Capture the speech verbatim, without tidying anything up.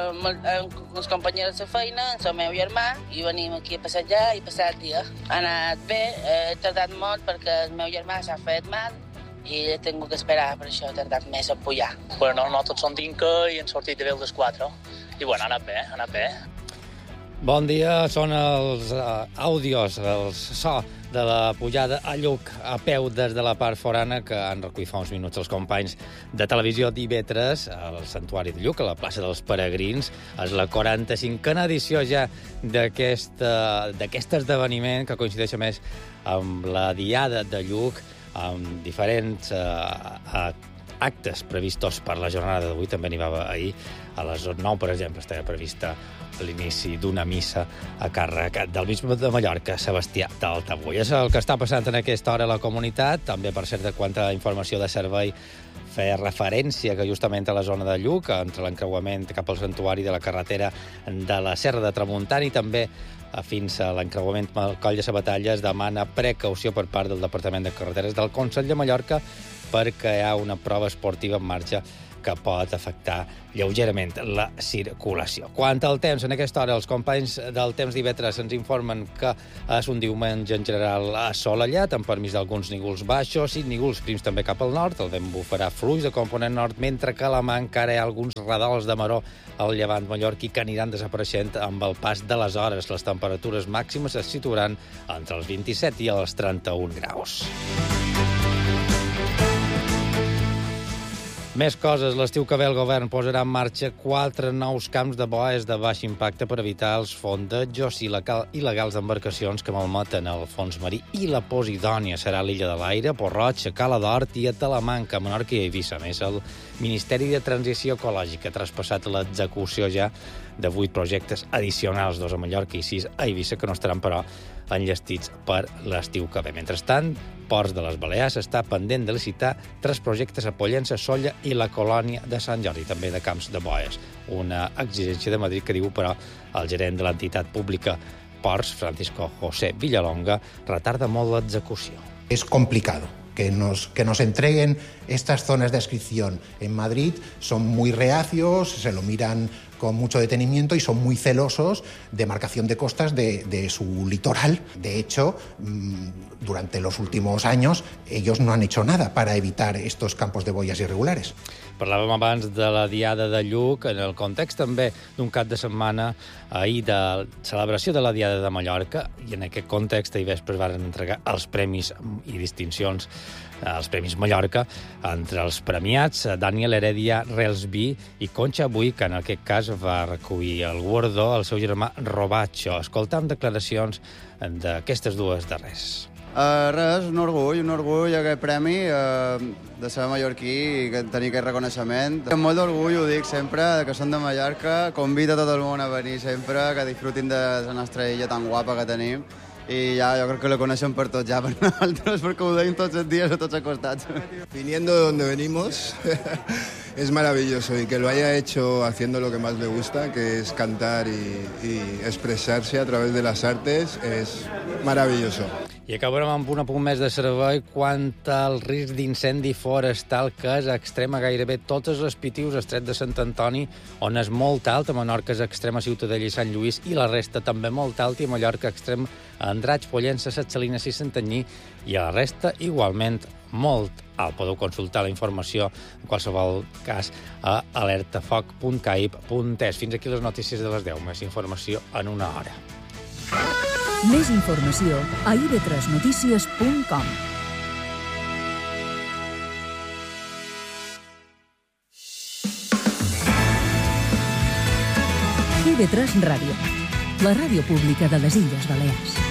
amb els companys de feina, amb el meu germà, i venim aquí a passejar i passar el dia. Ha anat bé, he tardat molt perquè el meu germà s'ha fet mal i he tingut que esperar, per això he tardat més a pujar. Bueno, no, tots són d'Inca i hem sortit de Vell les quatre. I bueno, ha anat bé, ha anat bé. Bon dia, són els uh, àudios, el so de la pujada a Lluc a peu des de la part forana que han recollit fa uns minuts els companys de televisió d'I V tres al Santuari de Lluc, a la plaça dels Peregrins. És la quaranta-cinquena edició ja d'aquest esdeveniment que coincideix més amb la Diada de Lluc, amb diferents uh, actes previstos per la jornada d'avui. També n'hi va ahir a les nou, per exemple, estava prevista l'inici d'una missa a càrrec del bisbe de Mallorca, Sebastià d'Altabull. És el que està passant en aquesta hora a la comunitat. També, per cert, de quanta informació de servei feia referència que justament a la zona de Lluc, entre l'encreuament cap al santuari de la carretera de la Serra de Tramuntana i també fins a l'encreuament amb el Coll de Sabatalla, es demana precaució per part del Departament de Carreteres del Consell de Mallorca perquè hi ha una prova esportiva en marxa que pot afectar lleugerament la circulació. Quant al temps, en aquesta hora, els companys del Temps d'I V tres ens informen que és un diumenge en general assolellat, amb permís d'alguns nígols baixos i nígols prims també cap al nord. El vent bufarà fluix de component nord, mentre que a la mà encara hi ha alguns radols de maror al llevant mallorquí que aniran desapareixent amb el pas de les hores. Les temperatures màximes es situaran entre els vint-i-set i els trenta-un graus. Més coses. L'estiu que ve el govern posarà en marxa quatre nous camps de boes de baix impacte per evitar els fondejos il·legals d'embarcacions que malmeten el fons marí i la Posidònia. Serà l'Illa de l'Aire, Port-roig, Cala d'Hort i a Talamanca, Menorca i Eivissa. Més, el Ministeri de Transició Ecològica ha traspassat l'execució ja de vuit projectes addicionals, dos a Mallorca i sis a Eivissa, que no estaran, però, enllestits per l'estiu que ve. Mentrestant, Ports de les Balears està pendent de licitar tres projectes a Pollença, Sóller i la Colònia de Sant Jordi, també de camps de boes. Una exigència de Madrid que diu, però, el gerent de l'entitat pública Ports, Francisco José Villalonga, retarda molt l'execució. Es complicado. Que nos, que nos entreguen estas zonas de adscripción en Madrid, son muy reacios, se lo miran con mucho detenimiento y son muy celosos de marcación de costas de, de su litoral. De hecho, durante los últimos años, ellos no han hecho nada para evitar estos campos de boyas irregulares. Parlàvem abans de la Diada de Lluc, en el context també d'un cap de setmana ahir de celebració de la Diada de Mallorca, i en aquest context ahir vespre van entregar els premis i distincions, els Premis Mallorca, entre els premiats Daniel Heredia Relsby i Concha Bui, que en aquest cas va recollir el guardó al seu germà Robacho. Escoltam declaracions d'aquestes dues darrers. Uh, res, un orgull, un orgull aquest premi uh, de ser mallorquí i tenir aquest reconeixement. Amb molt d'orgull ho dic sempre, que som de Mallorca, convido a tot el món a venir sempre, que disfrutin de la nostra illa tan guapa que tenim. Y ya, yo creo que lo conocen por todos ya, per nosaltres, perquè ho deim tots els dies a tots acostats. Viniendo de donde venimos, es maravilloso, y que lo haya hecho haciendo lo que más le gusta, que es cantar y, y expresarse a través de las artes, es maravilloso. I acabarem amb un apunt més de servei quant al risc d'incendi forestal, que és extrema gairebé totes les Pitius, Estret de Sant Antoni, on és molt alt, a Menorca és extrema Ciutadella i Sant Lluís, i la resta també molt alt, i a Mallorca extrem a Andratx, Pollença, Set Salines i Santanyí, i a la resta igualment molt alt. Podeu consultar la informació, en qualsevol cas, a alertafoc punt caib punt es. Fins aquí les notícies de les deu. Més informació en una hora. Més informació a i ve tres notícies punt com. I ve tres Ràdio, la ràdio pública de les Illes Balears.